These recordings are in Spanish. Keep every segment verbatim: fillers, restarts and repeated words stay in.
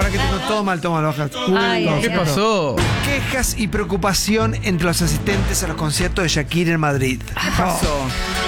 para que tengo todo mal, toma, lo bajas. Ay, ¿Qué pasó? Quejas y preocupación entre los asistentes a los conciertos de Shakira en Madrid. ¿Qué pasó?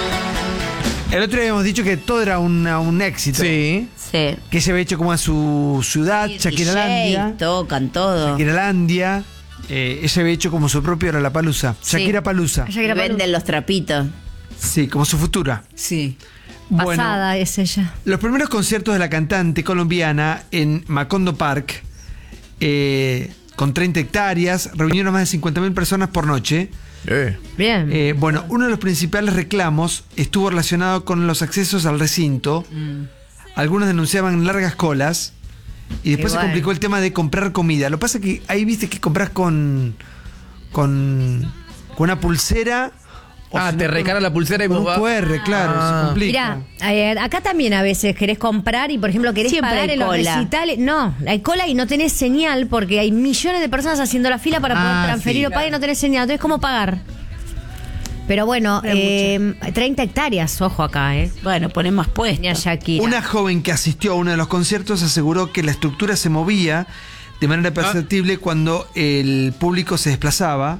El otro día habíamos dicho que todo era una- un éxito. Sí. Sí. Que se había hecho como a su ciudad, Shakiralandia. D J, tocan todo. Shakiralandia. Eh, ella había hecho como su propio Lollapalooza. Sí. Shakira Palusa. Y venden los trapitos. Sí, como su futura. Sí. Bueno, Pasada es ella. los primeros conciertos de la cantante colombiana en Macondo Park, eh, con treinta hectáreas, reunieron a más de cincuenta mil personas por noche. Eh. Bien. Eh, bueno, uno de los principales reclamos estuvo relacionado con los accesos al recinto. Algunos denunciaban largas colas. Y después se Igual. complicó el tema de comprar comida. Lo que pasa es que ahí viste que compras con. con. con una pulsera. o Ah, si te no, recarga con- la pulsera y con vos un vas. Q R, claro, Ah. se complica. Mirá, eh, acá también a veces querés comprar y, por ejemplo, querés Siempre pagar hay en los cola. recitales. No, hay cola y no tenés señal porque hay millones de personas haciendo la fila para poder Ah, transferir sí, o pagar y no tenés señal. Entonces, ¿cómo pagar? Pero bueno, eh, treinta hectáreas, ojo acá, ¿eh? Bueno, ponen más puestos. Ni a Shakira. Una joven que asistió a uno de los conciertos aseguró que la estructura se movía de manera perceptible cuando el público se desplazaba.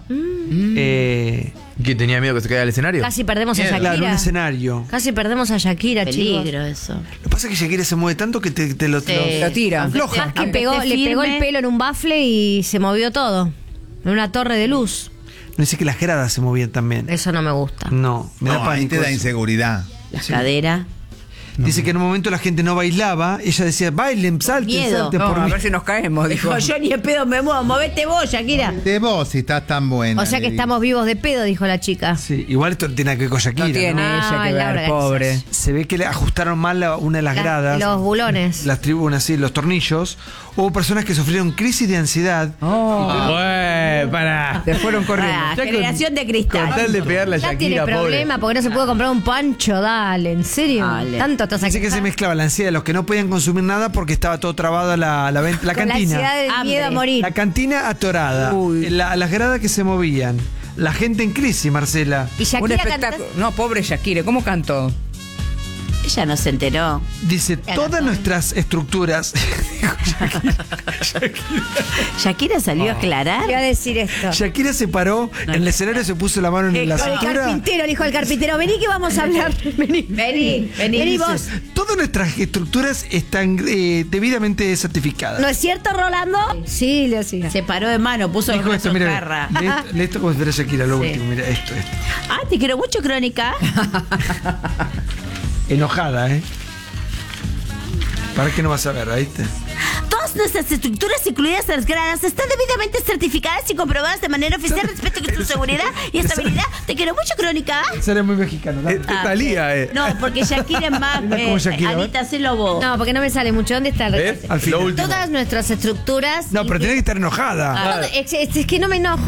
Eh, ¿Que tenía miedo que se caiga del escenario? Casi perdemos a Mierda. Shakira. claro, un escenario. Casi perdemos a Shakira, chicos. Peligro eso. Lo que pasa es que Shakira se mueve tanto que te, te lo, te Sí. lo- Lo tira. afloja. Más que Aunque pegó, esté le pegó el firme. pelo en un bafle y se movió todo. En una torre de luz. No dice que las gradas se movían también. Eso no me gusta. No, me da No, ahí pánico. te da eso. inseguridad. La cadera. Dice que en un momento la gente no bailaba. Ella decía, bailen, salten, Miedo. salten No, por a mí. ver si nos caemos, dijo. Dijo, yo ni en pedo me muevo. Movete vos, Shakira. De vos, si estás tan buena. O sea que le digo. estamos vivos de pedo, dijo la chica. Sí, igual esto no tiene que ver con Shakira. No tiene ¿no? ella Ah, que Laura ver, pobre. García. Se ve que le ajustaron mal la- una de las Las- gradas. los bulones. Las tribunas, sí, los tornillos. Hubo personas que sufrieron crisis de ansiedad. Oh, Güey, pará. se fueron corriendo. Ah, Ya con- generación de cristal. Con tal de pegarle a Ya tiene Shakira, pobre. problema porque no se puede comprar un pancho, dale, ¿en serio? Dale. Tanto te Dice que se mezclaba la ansiedad de los que no podían consumir nada porque estaba todo trabado la, la, ven- la Con la cantina. ansiedad del Hambre. miedo a morir. La cantina atorada. Uy. La- las gradas que se movían. La gente en crisis, Marcela. Y Un Shakira espectáculo. cantando. No, pobre Shakira, ¿cómo cantó? Ella no se enteró. Dice, todas nuestras estructuras. Shakira salió a aclarar. Iba a decir esto. Shakira se paró en el escenario, se puso la mano en la Con el cintura. carpintero, le dijo al carpintero, vení que vamos a hablar. Vení, Vení, vení. Vení Dice, vos. todas nuestras estructuras están eh, debidamente certificadas. ¿No es cierto, Rolando? Sí, le hacía. Se paró de mano, puso el Dijo esto, brazo mira, garra. lee esto, lee esto como si fuera Shakira, lo Sí. último, mira esto, esto. Ah, te quiero mucho, Crónica. Enojada, ¿eh? ¿Para qué no vas a ver, ¿viste? Todas nuestras estructuras, incluidas las gradas, están debidamente certificadas y comprobadas de manera oficial respecto a su seguridad y estabilidad. Te quiero mucho, Crónica. Sería muy mexicano, ¿no? Eh, Talía, eh. No, porque Shakira es más. Mira cómo eh, Shakira, ¿ves? Anita, hacelo vos. No, porque no me sale mucho. ¿Dónde está el ¿Ves? Al final. Lo último. Todas nuestras estructuras. No, pero inclu- tenés que estar enojada. Todo- es, es- es que no me enojo.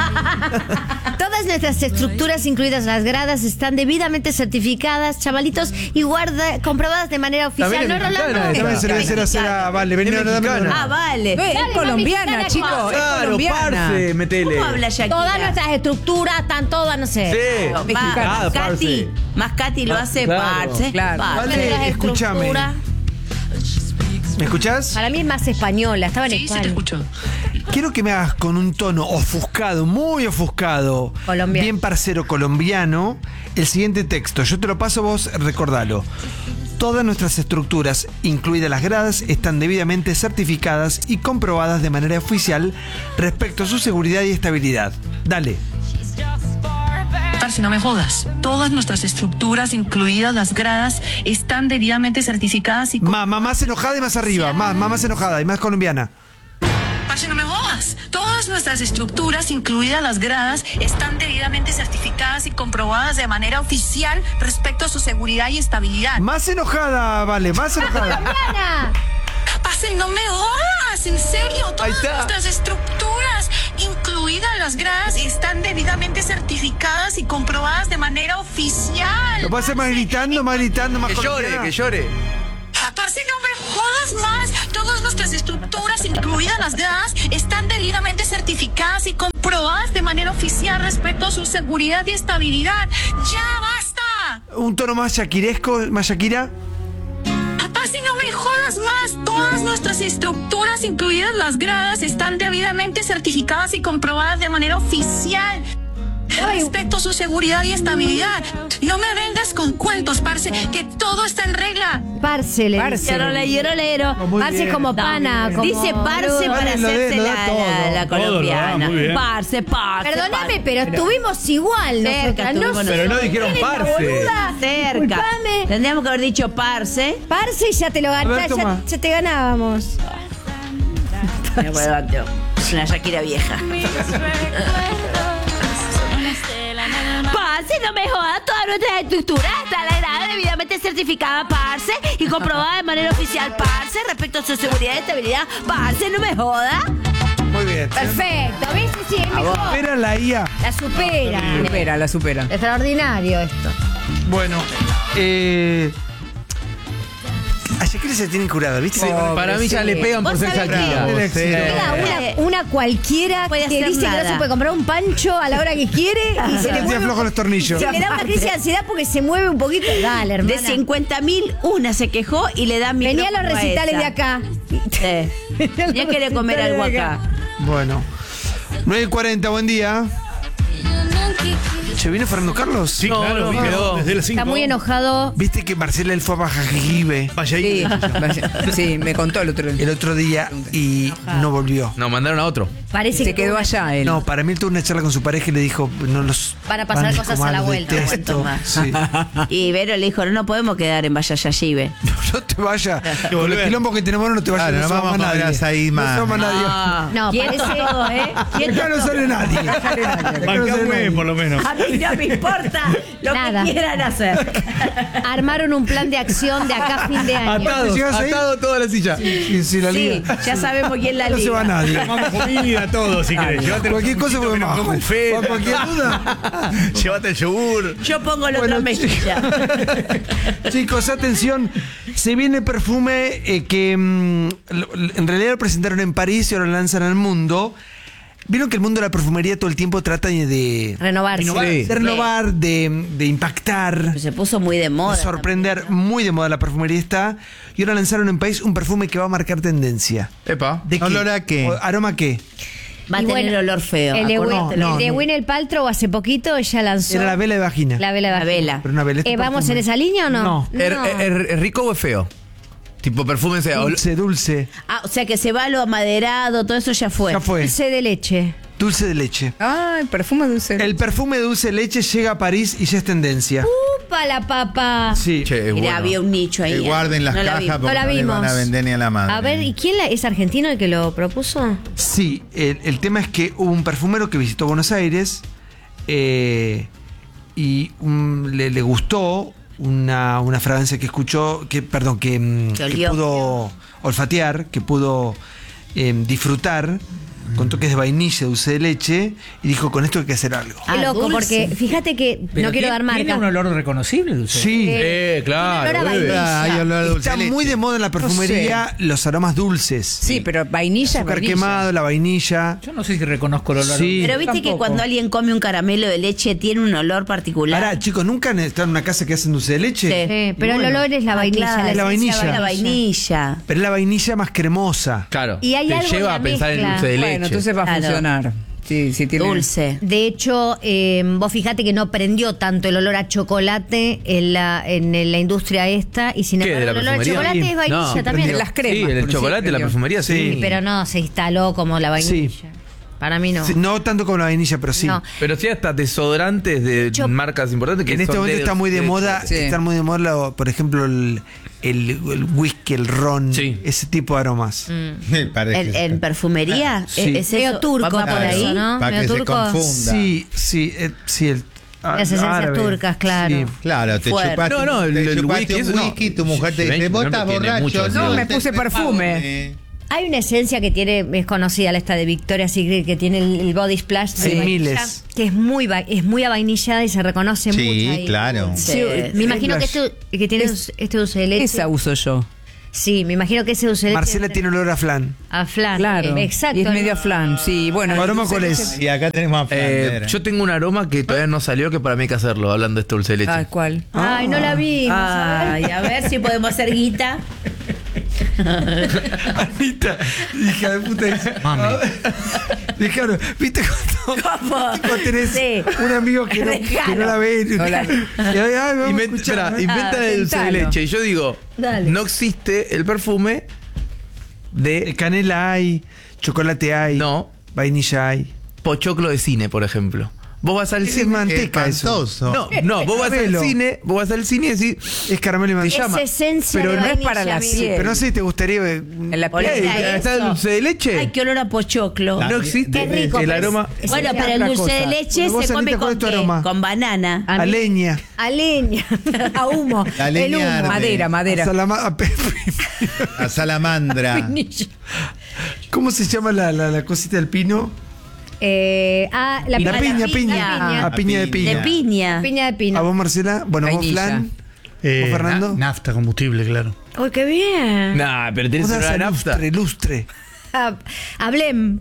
no. Todas nuestras estructuras, incluidas las gradas, están debidamente certificadas, chavalitos, y guarda, comprobadas de manera oficial. También es No, mexicana Rolando. esa. También se le debe hacer hacer a... Vale, vení, Es no, no, dame- mexicana. Ah, vale. Ve, Dale, es colombiana, mexicana, chicos. Es Claro, colombiana. parce, metele. ¿Cómo habla Shakira? Todas nuestras estructuras están todas, no sé. Sí. Más, Mexicana, más parce. Katy, más Katy lo Ah, hace claro, parce. claro. parce. Vale, Nuestras escúchame. estructuras. ¿Me escuchás? Para mí es más española, estaba en España. Quiero que me hagas con un tono ofuscado, muy ofuscado, Colombiano. bien parcero colombiano, el siguiente texto. Yo te lo paso, vos recordalo. Todas nuestras estructuras, incluidas las gradas, están debidamente certificadas y comprobadas de manera oficial respecto a su seguridad y estabilidad. Dale. Parce, no me jodas. Todas nuestras estructuras, incluidas las gradas, están debidamente certificadas y... Más, más, más enojada y más arriba. Más, más, más enojada y más colombiana. Parce, no me jodas. Todas nuestras estructuras, incluidas las gradas, están debidamente certificadas y comprobadas de manera oficial respecto a su seguridad y estabilidad. Más enojada, vale, más enojada. Ana, Parce, no me jodas. En serio, Ahí todas está. nuestras estructuras, incluidas las gradas, están debidamente certificadas y comprobadas de manera oficial. Lo puedo hacer más gritando, más gritando, más Que llore, colombiana. que llore. Parce, no me jodas más. Todas nuestras estructuras, incluidas las gradas, están debidamente certificadas y comprobadas de manera oficial respecto a su seguridad y estabilidad. ¡Ya basta! Un tono más shakiresco, más Shakira. Parce, no me jodas más. Todas nuestras estructuras, incluidas las gradas, están debidamente certificadas y comprobadas de manera oficial. Respecto a su seguridad y estabilidad. No me vengas con cuentos, parce, que todo está en regla. Parce, le Parce. dice. Llorolero, llorolero. Muy Parce bien. como pana. Como Dice parce boludo. para Vale, lo de- hacerse lo da la, todo. la, la Todo lo da, colombiana. muy bien. Parce, parce. Perdóname, parce. pero estuvimos igual. Cerca nosotras. estuvimos No sé Pero no quién dijeron es la parce. boluda. Cerca. Disculpame. Tendríamos que haber dicho parce. Parce, ya te lo ver, ganábamos. toma. Ya, ya te ganábamos. Me acuerdo, es una Shakira vieja. Parce, no me jodas, toda nuestra estructura está la grada debidamente certificada, parce, y comprobada de manera oficial, parce, respecto a su seguridad y estabilidad, parce, no me jodas. Muy bien. Perfecto. ¿Viste? Sí, es mejor. Espera la I A. La supera. Supera, la supera. Extraordinario esto. Bueno, eh. A Shakira se tiene curada, ¿viste? Sí, Para mí ya le pegan por Vos ser sabés Shakira. que- Sí. Mira, una, una cualquiera Puede que hacer dice que no nada. se puede comprar un pancho a la hora que quiere y se Se le le mueve, aflojan los tornillos. se le da una crisis de ansiedad porque se mueve un poquito. Dale, hermana. De cincuenta mil, una se quejó y le dan Venía a los micrófono recitales esa. de acá. Sí. Ya quiere comer algo acá. Bueno. nueve y cuarenta, buen día. ¿Se vino Fernando Carlos? Sí, No, claro, no, vi que no. desde las cinco. Está muy enojado. ¿Viste que Marcela él fue a Bajajibe Vaya ahí. Sí, vaya. Sí, me contó el otro el día. otro día y no volvió? No, mandaron a otro. Parece Se que quedó allá él. No, para mí él tuvo una charla con su pareja y le dijo, no los Van a pasar banco cosas a más, la los vuelta, detesto. más. Sí. Y Vero le dijo, no, no podemos quedar en Vallayayibe. No te vayas. Con volver. los quilombos que tenemos no te vayas. Claro, no no se va vamos más a nadie. comer ahí No más. se va más nadie. Ah, No, quieto parece- todo, ¿eh? Quieto Acá no todo. sale nadie. Acá no sale Bancame, nadie. por lo menos. A mí no me importa lo Nada. que quieran hacer. armaron un plan de acción de acá a fin de año. Atado, llegas ahí? atado toda la silla. Sí, sí, la Sí, liga. ya sabemos quién la No se va liga. nadie. Vamos comida, todo, si querés. Llévate Cualquier cosa fue más. un buffet. Por cualquier duda. Llévate el yogur. Yo pongo la Bueno, otra mejilla. Chicos, atención. Se viene perfume eh, que mm, lo- en realidad lo presentaron en París y ahora lo lanzan al mundo. Vieron que el mundo de la perfumería todo el tiempo trata de, Renovarse. Sí. de renovar, de, de impactar, Se puso muy de moda. de sorprender. Muy de moda la perfumería está. Y ahora lanzaron en París un perfume que va a marcar tendencia. Epa. ¿De ¿Olor a qué? O- ¿Aroma a qué? Va a Y tener bueno, olor feo. El de, No, Win- no, el de no. Gwyneth Paltrow hace poquito ya lanzó Era la vela de vagina. la vela de La vagina. vela. Pero una vela. este Eh, ¿Vamos perfume. en esa línea o no? No. ¿Er, er- er rico o es feo? Tipo perfume, o sea, ol- Dulce, dulce. Ah, o sea que se va lo amaderado, todo eso ya fue. Ya fue. Dulce de leche. Dulce de leche. Ay, perfume dulce. El perfume de dulce de leche llega a París y ya es tendencia. ¡Upa la papa! Sí. Che, es Mira, bueno. había un nicho ahí. Que ¿eh? guarden las No la cajas vi. porque No la no, le van a vimos. vender ni a la madre. A ver, ¿y quién la, es argentino el que lo propuso? Sí, el, el tema es que hubo un perfumero que visitó Buenos Aires eh, y um, le, le gustó una, una fragancia que escuchó, que perdón, que, mm, Que que olió. pudo olfatear, que pudo eh, disfrutar, con toques de vainilla, dulce de leche, y dijo, con esto hay que hacer algo. Ah, Qué loco, dulce. porque fíjate que Pero no quiero tiene- dar marca. Tiene un olor reconocible, Dulce. Sí. Eh, claro. Tiene olor a bebé. vainilla. Ah, hay olor a dulce Está de leche. muy de moda en la perfumería los aromas dulces. Sí, pero vainilla es Azúcar vainilla. quemado, la vainilla. Yo no sé si reconozco el olor. Sí. Pero viste que Tampoco. cuando alguien come un caramelo de leche tiene un olor particular. Ahora, chicos, ¿nunca han estado en una casa que hacen dulce de leche? Sí. Sí, pero Y el bueno. olor es la Ah, vainilla. claro, la vainilla. esencia va La vainilla. Pero es la vainilla más cremosa. Claro. Y hay te algo en lleva la a pensar en mezcla. dulce de leche. Bueno, entonces va a Claro. funcionar. Sí, sí tiene. Dulce. De hecho, eh, vos fijate que no prendió tanto el olor a chocolate en la, en la industria esta, y sin ¿Qué, embargo de la el olor a perfumería? chocolate es vainilla No, también. En las cremas. Sí, el porque sí, chocolate, la prendió. perfumería, sí. Sí, pero no, se instaló como la vainilla. Sí. Para mí no. Sí, no tanto como la vainilla, pero sí. No. Pero sí hasta desodorantes de Yo- marcas importantes que En este son momento de- está muy de moda, Sí. están muy de moda, lo- por ejemplo, el, el, el whisky, el ron, Sí. ese tipo de aromas. Me parece. En, en perfumería Sí. es, es Medio eso. turco Vamos por a ahí, eso. ¿no? Para Medio que se turco. confunda. Sí, sí, eh, sí. El, Las esencias árabe. turcas, claro. Sí. Claro, te Fuerte. chupaste, No, no, el- te el chupaste whisky, un eso no. whisky, tu mujer te dice, Ven, vos por estás ejemplo, tiene borracho. mucho No, me te puse prepago, perfume. eh. Hay una esencia que tiene, es conocida, la esta de Victoria's Secret, que tiene el, el body splash de Sí, vainilla, miles. que es muy va- es muy avainillada y se reconoce Sí, mucho ahí. claro. Sí, Sí. me imagino que, Flash. este, que tiene este dulce de leche. Esa uso yo. Sí, me imagino que ese dulce de leche. Marcela tiene olor a flan. a flan. Claro. Eh, Exacto. Y es medio flan, sí. Bueno. ¿Tu aroma el cuál dulce es? de leche- Y acá tenemos a Eh, Flander. yo tengo un aroma que todavía no salió, que para mí hay que hacerlo, hablando de este dulce de leche. Ah, ¿cuál? Ay, no la vi. Ay, a ver si podemos hacer guita. Anita, hija de puta. Dice, Mami. Dejaron, ¿viste cuando, ¿Cómo? cuando tenés Sí. un amigo que no, que no la ve? No la- Y, ay, ay, vamos a Inventa, escuchar, espera, ¿no? inventan Ah, el dulce de tentalo. leche. Y yo digo, Dale. no existe el perfume De de canela hay, chocolate hay, No. vainilla hay. pochoclo de cine, por ejemplo. Vos vas al Es cine. manteca eso. Espantoso. No, no, vos vas al Caramelo. cine, vos vas al cine y decís, Es caramelo y te manteca. llama. Es esencia Pero de no es vainilla, para la amigo. piel. Pero no sé si te gustaría. eh, En la Olé, piel. "Ey, Era ¿está el eso. dulce de leche? Ay, qué olor a pochoclo. No existe Qué rico, el pero es- aroma. es Bueno, otra pero el dulce cosa. de leche Bueno, vos, se come Anita, ¿cuál con es tu qué? aroma? Con banana. A a mí- leña. A leña, a humo. La el leña humo. arde. Madera, A madera. salama- a pe- A salamandra. ¿Cómo se llama la, la, la cosita del pino? Eh, ah, la, La la piña, piña. piña. A piña de piña. De piña. Piña de pino. ¿A vos, Marcela? Bueno, vos, Vainilla. Flan. Eh, ¿Vos, Fernando? na- nafta, combustible, claro. Uy, qué bien. Nah, pero tenés Vos una das a nafta. lustre, lustre. Ah, Hablem,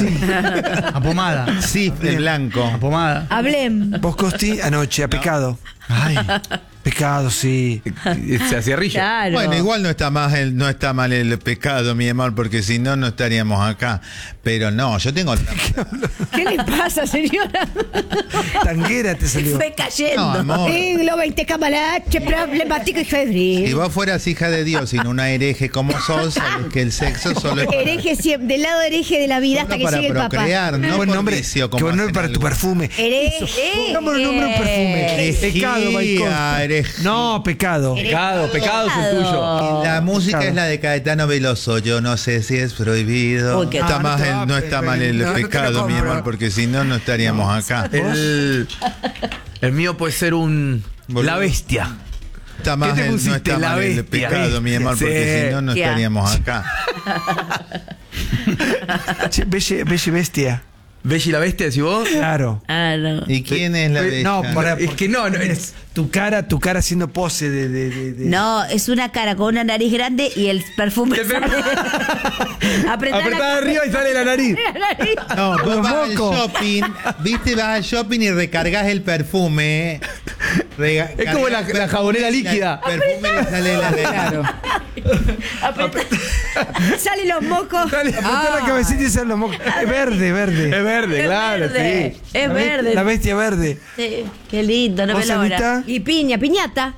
A pomada. Sí, de blanco. A pomada. hablem. Vos, Costi, anoche, a pecado. Ay. Pecado, sí. Se acierrilla. Claro. Bueno, igual no está más el, no está mal el pecado, mi amor, porque si no, no estaríamos acá. Pero no, yo tengo. ¿Qué le pasa, señora? Tanguera te salió. Fue cayendo. No, amor. Siglo veinte cambalache, problemático y Si febril. vos fueras hija de Dios y no una hereje como sos, sabes que el sexo solo es para, Hereje siempre, del lado hereje de la vida solo hasta que para llegue el papá. procrear, no Buen por nombre, vicio, qué como buen nombre hacen para tu algunos. perfume. Hereje. Pongámosle un nombre a un perfume. Herejía, Pecado, Baicón. herejía. No, pecado. Pecado, pecado es el tuyo. La música Claro. es la de Caetano Veloso. Yo no sé si es prohibido. Uy, qué- está Ah, no más te el- va, no está mal el no, no te lo pecado, mi compro. amor, porque si no, no estaríamos acá. El, el mío puede ser un. Boludo. La bestia. Está más ¿Qué te el- no pusiste? está La mal el bestia. pecado, mi amor, porque Sí. si no, no Qué estaríamos acá. Che, Belle, belle bestia. ¿Bella y la bestia, decís vos? Claro. Ah, no. ¿Y quién es la bella? No, por, Es que no, no, es tu cara, tu cara haciendo pose de. de, de- de- No, es una cara con una nariz grande y el perfume El sale. Apretá Apretá la- arriba y sale la nariz. No, vos Los vas al mocos. shopping, viste, vas al shopping y recargas el perfume. Rega- Es como la- cargas el la jabonera perfume y líquida. El perfume le sale la de Claro. Salen los mocos. Dale. Apretá la cabecita y sale los mocos. Es verde, verde. Es verde, Es claro, verde. sí. Es La be- verde. La bestia verde. Sí, qué lindo, no ¿Vos, me la hora. Anita? Y piña, piñata.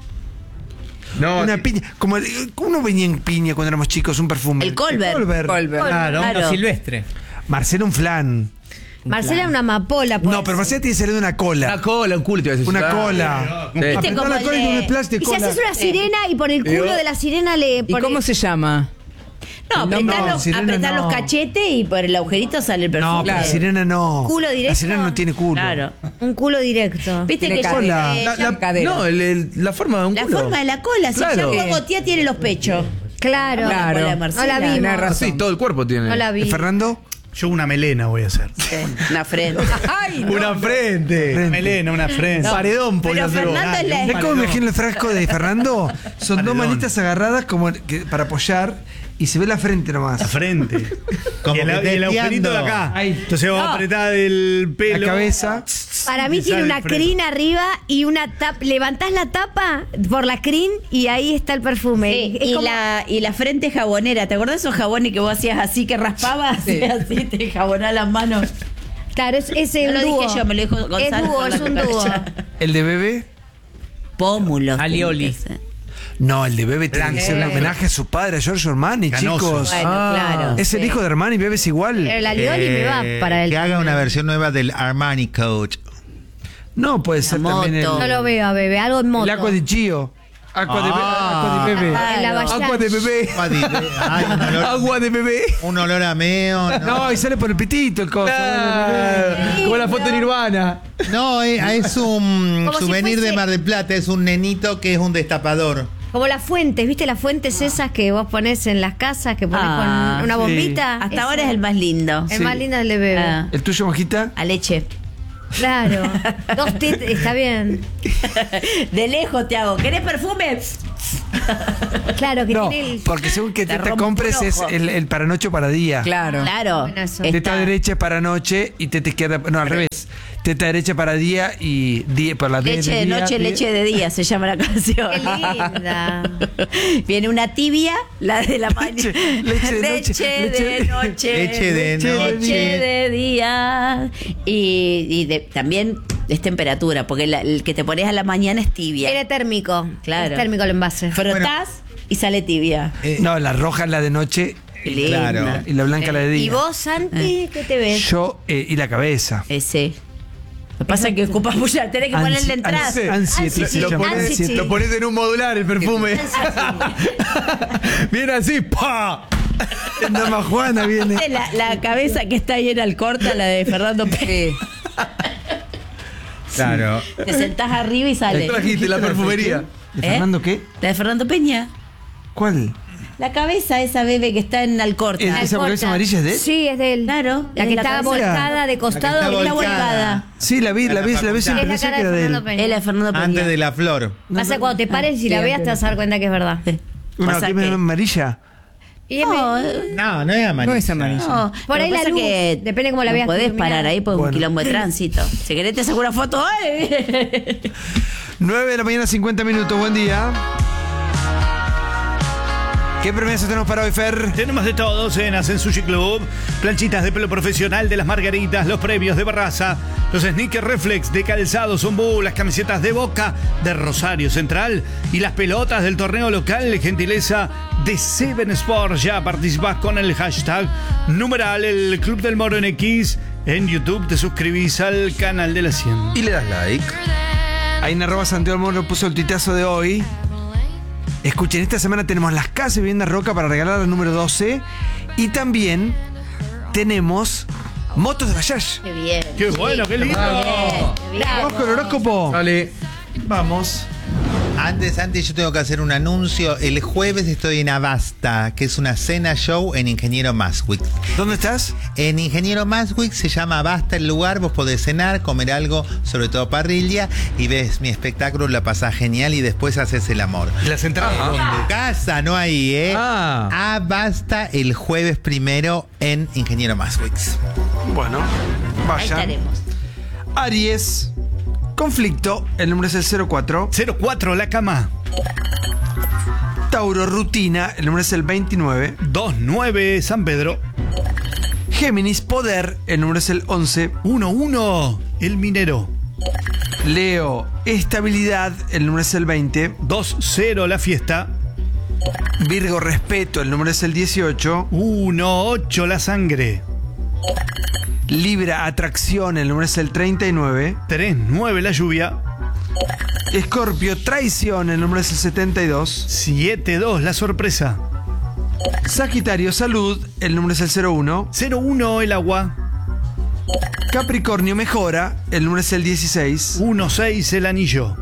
No, Una sí. piña. Como el- uno venía en piña cuando éramos chicos, un perfume. El Colbert. Colbert. Colbert. Claro, Claro. uno silvestre. Marcela, un flan. Marcela, una amapola. pues. No, pero Marcela tiene que salir de una cola. Una cola, un culo te iba a decir. Una Ah, cola. sí. Viste Apretá como la el cola y de- con el splash de Y si cola. haces una sirena y por el culo Digo- de la sirena le ¿Y pones. cómo se llama? No, No, apretar, no, los, sirena apretar no. los cachetes y por el agujerito sale el perfume. No, pero la Claro. sirena no. ¿Culo directo? La sirena no tiene culo. Claro. Un culo directo. Viste Tiene que cadera. eh, La, ya- la- cadera. no, el- el- la forma de un la culo. forma de la cola, si Claro. ya Gogotía tiene los pechos. Claro. Claro. La cola de Marcela. No la vimos. Tenés razón. Sí, todo el cuerpo tiene. No la vi. ¿Y Fernando? Yo una melena voy a hacer. Sí, una frente. Ay, no. Una frente. Frente. Melena, una frente. Paredón podía Pero ser vos. Fernando es la- ¿Sabes cómo me imagino el frasco de Fernando? Son dos Paredón. manitas agarradas como que- para apoyar y se ve la frente La nomás. frente. Como y el, que y el agujerito de testeando. acá. Ahí. Entonces vos No. apretás el pelo. La cabeza. Para mí Y tiene sale una el frente. crin arriba y una tapa. Levantás la tapa por la crin y ahí está el perfume. Sí, Es y, como- la, y la frente jabonera. ¿Te acordás de esos jabones que vos hacías así, que raspabas? Sí. Así, te jabonás las manos. Claro, es, es No un lo dúo. dije yo, me lo dijo Gonzalo. Es dúo, por la es un dúo. cucaracha. ¿El de bebé? Pómulos. Alioli. tiene que ser. No, el de bebé tiene que Blanco. ser un homenaje a su padre, a Giorgio Armani, Canoso. chicos. Bueno, Ah. claro. Es el Sí. hijo de Armani, bebé es igual. El alioli me va Eh, para el. Que haga una versión nueva del Armani Coach. No, puede ser moto. también el, No lo veo a bebé, algo en moto. el agua de Chio. Agua, de, be- Ah. agua de bebé. En la Bayash. Agua de bebé. Agua de- ay, un olor- Agua de bebé. Un olor a meo. No, No, y sale por el pitito el coso. Claro. Como la foto de Nirvana. No, eh, es un Como si souvenir fuese- de Mar del Plata. Es un nenito que es un destapador. Como las fuentes, ¿viste las fuentes esas que vos pones en las casas, que pones Ah, con una sí. bombita? Hasta Ese- ahora es el más lindo. El Sí. más lindo del de bebé. Ah, ¿El tuyo, Mojita? a leche. Claro. Dos tit, está bien. De lejos te hago. ¿Querés perfume? Claro, que No, tiene el. porque según que Te te, te rompo compres un es ojo. el, el para noche o para día. Claro. Claro. Buenazo. Teta Está- derecha es para noche y teta izquierda. No, al revés. Teta derecha para día y día por la Leche de día, noche, día. leche de día, se llama la canción. Qué linda. Viene una tibia, la de la mañana. Leche- leche de noche, Leche de leche- noche. Leche de Leche noche. de día. Y, y de- también es temperatura, porque la- el que te pones a la mañana es tibia. Era térmico. Claro. Es térmico el envase. Frotás y sale tibia. Eh, No, la roja es la de noche Linda. claro. y la blanca la de ¿Y día. vos, Santi, qué te ves? Yo eh, y la cabeza. Ese. Lo que pasa es que ocupas mucha, tenés que ponerle Ansi- entrada. ansi- ansiety se Lo llama. pones- Ansiety. Lo pones en un modular, el perfume. Viene así, ¡pa! En Dama Juana viene. La, la cabeza que está ahí en Alcorta, la de Fernando Pérez. Claro. Te sentás arriba y sale. Trajiste la perfumería. ¿De ¿Eh? Fernando qué? La de Fernando Peña. ¿Cuál? La cabeza, esa bebé que está en Alcorta. ¿Es- esa cabeza amarilla es de él? Sí, es de él. Claro, La es que la está cabeza. volcada de costado. La que Está está volcada. Sí, la vi, la vi, la vi Es siempre. Es la Pensé cara que de era de Fernando él. Peña. Es la de Fernando Peña. Antes de la flor. Pasa cuando te pares y la sí, veas te antes. vas a dar cuenta que es verdad. Una Pasa que que- es amarilla. Y es No, me- eh, No, no es amarilla. No es amarilla. no. Por Lo ahí que la pasa luz, que depende cómo la no veas podés iluminada. parar ahí por Bueno. un quilombo de tránsito. Si querés te saco una foto. ¡ay! nueve de la mañana, cincuenta minutos. Buen día. ¿Qué premios tenemos para hoy, Fer? Tenemos de todo, cenas en Sushi Club, planchitas de pelo profesional de las Margaritas, los premios de Barraza, los sneakers Reflex de Calzado Zumbú, las camisetas de Boca de Rosario Central y las pelotas del torneo local, gentileza de Seven Sports. Ya participás con el hashtag numeral el Club del Moro en X. En YouTube te suscribís al canal de la cien. Y le das like. Ahí en arroba Santiago Moro puso el tuitazo de hoy. Escuchen, esta semana tenemos las casas de vivienda Roca para regalar al número doce. Y también tenemos motos de Bayash. Qué bien. ¡Qué bueno, qué lindo! Vamos con el horóscopo. Dale. Vamos. Antes, antes yo tengo que hacer un anuncio. El jueves estoy en Abasta, que es una cena show en Ingeniero Maswick. ¿Dónde estás? En Ingeniero Maswick se llama Abasta el lugar, vos podés cenar, comer algo, sobre todo parrilla, y ves mi espectáculo, la pasás genial y después haces el amor. Las entradas. En casa, no ahí, ¿eh? Ah. Abasta el jueves primero en Ingeniero Maswick. Bueno, Ahí vayan. estaremos. Aries. Conflicto. El número es el cero cuatro. cero cuatro, la cama. Tauro, rutina. El número es el veintinueve. dos nueve, San Pedro. Géminis, poder. El número es el once. uno uno, el minero. Leo, estabilidad. El número es el veinte. dos cero, la fiesta. Virgo, respeto. El número es el dieciocho. uno ocho, la sangre. Libra, atracción. El número es el treinta y nueve. tres nueve, la lluvia. Escorpio, traición. El número es el setenta y dos. siete dos, la sorpresa. Sagitario, salud. El número es el cero uno. cero uno, el agua. Capricornio, mejora. El número es el dieciséis. uno seis, el anillo.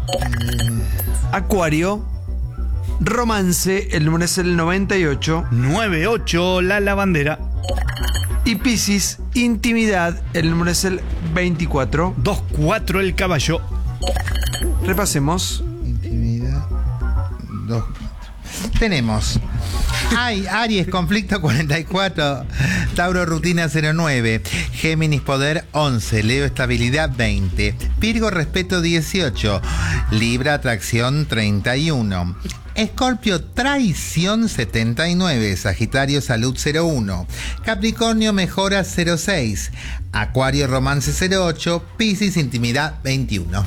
Acuario, romance. El número es el noventa y ocho. nueve ocho, la lavandera. Y Piscis, intimidad. El número es el veinticuatro. dos cuatro, el caballo. Repasemos. Intimidad. Dos. Tenemos. Ay, Aries, conflicto cuarenta y cuatro. Tauro, rutina cero nueve. Géminis, poder once. Leo, estabilidad veinte. Virgo, respeto dieciocho. Libra, atracción treinta y uno. Escorpio, traición setenta y nueve. Sagitario, salud cero uno. Capricornio, mejora cero seis. Acuario, romance cero ocho. Piscis, intimidad veintiuno.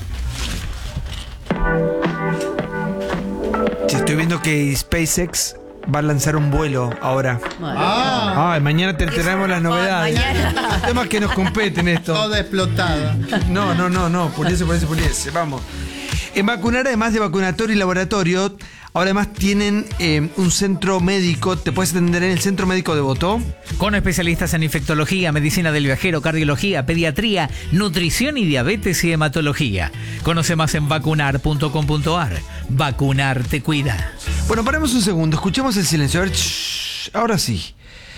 Sí, estoy viendo que SpaceX va a lanzar un vuelo ahora. Bueno. Ah, mañana te enteramos las novedades. mañana. Los temas que nos competen esto. Toda explotada. No, no, no, no. Puliese, puliese, puliese. Vamos. En vacunar, además de vacunatorio y laboratorio, ahora además tienen eh, un centro médico. Te puedes atender en el centro médico de Botó. Con especialistas en infectología, medicina del viajero, cardiología, pediatría, nutrición y diabetes y hematología. Conoce más en vacunar punto com punto ar. Vacunar te cuida. Bueno, paremos un segundo. Escuchemos el silencio. A ver, shh, ahora sí.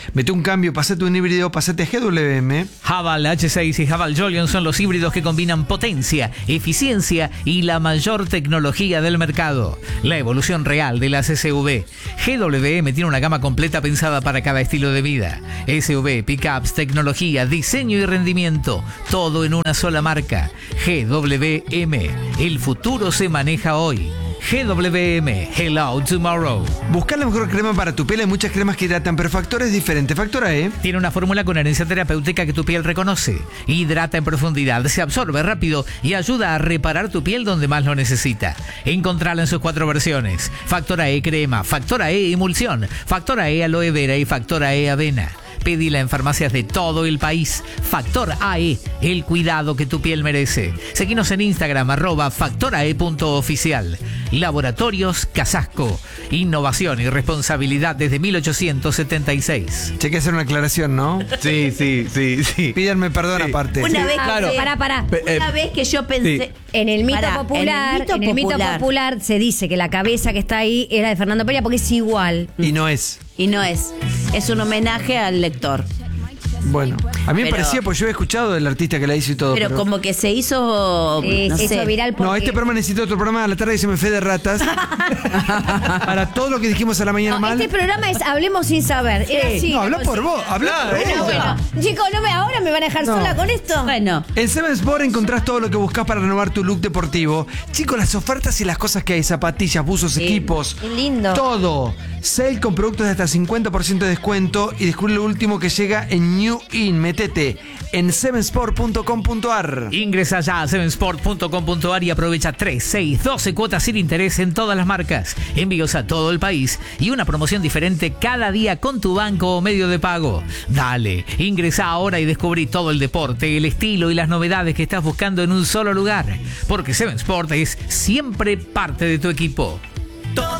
Mete un cambio, pasate un híbrido, pasate a G W M. Haval H seis y Haval Jolion son los híbridos que combinan potencia, eficiencia y la mayor tecnología del mercado. La evolución real de las S U V. G W M tiene una gama completa pensada para cada estilo de vida. S U V, pickups, tecnología, diseño y rendimiento. Todo en una sola marca. G W M. El futuro se maneja hoy. G W M, Hello Tomorrow. Buscar la mejor crema para tu piel. Hay muchas cremas que hidratan, pero Factora es diferente. Factora E tiene una fórmula con herencia terapéutica que tu piel reconoce. Hidrata en profundidad, se absorbe rápido y ayuda a reparar tu piel donde más lo necesita. Encontrala en sus cuatro versiones. Factora E crema, Factora E emulsión, Factora E aloe vera y Factora E avena. Pedila en farmacias de todo el país. Factor A E, el cuidado que tu piel merece. Seguinos en Instagram, arroba factorae.oficial. Laboratorios Casasco. Innovación y responsabilidad desde mil ochocientos setenta y seis. Che, hay que hacer una aclaración, ¿no? Sí, sí, sí, sí. Pídanme perdón Sí. aparte. Una vez claro. que, Pará, pará. Pe- eh, una vez que yo pensé. En el mito Pará, popular, en el mito en el mito popular. popular se dice que la cabeza que está ahí era de Fernando Peña porque es igual. Y no es. Y no es. Es un homenaje al lector. Bueno, a mí me Pero- parecía, pues yo he escuchado del artista que la hizo y todo. Pero, como que se hizo. Eh, no se sé. hizo viral porque... No, este programa necesita otro programa a la tarde y se me fue de ratas. Para todo lo que dijimos a la mañana No, mal. este programa es Hablemos sin saber. Era así. No, habla por vos, habla por Bueno, vos. bueno. Chicos, no me, ahora me van a dejar No. sola con esto. Bueno. En Seven Sport encontrás todo lo que buscas para renovar tu look deportivo. Chicos, las ofertas y las cosas que hay, zapatillas, buzos, Sí. equipos. Qué lindo. Todo. Sale con productos de hasta cincuenta por ciento de descuento y descubre lo último que llega en New In. Metete en seven sport punto com punto a r. Ingresa ya a seven sport punto com punto a r y aprovecha tres, seis, doce cuotas sin interés en todas las marcas. Envíos a todo el país y una promoción diferente cada día con tu banco o medio de pago. Dale, ingresa ahora y descubrí todo el deporte, el estilo y las novedades que estás buscando en un solo lugar. Porque Seven Sport es siempre parte de tu equipo.